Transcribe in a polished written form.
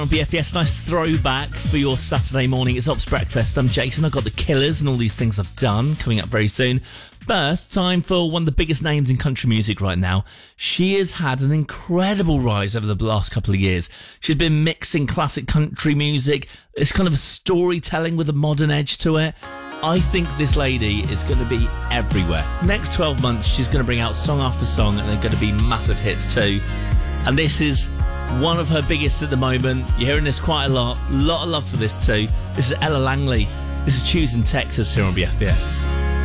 On BFBS, nice throwback for your Saturday morning. It's Ops Breakfast. I'm Jason. I've got the Killers and all these things I've done coming up very soon. First, time for one of the biggest names in country music right now. She has had an incredible rise over the last couple of years. She's been mixing classic country music. It's kind of storytelling with a modern edge to it. I think this lady is going to be everywhere. Next 12 months, she's going to bring out song after song, and they're going to be massive hits too. And this is one of her biggest at the moment. You're hearing this quite a lot. A lot of love for this too. This is Ella Langley. This is Choosing Texas here on BFBS.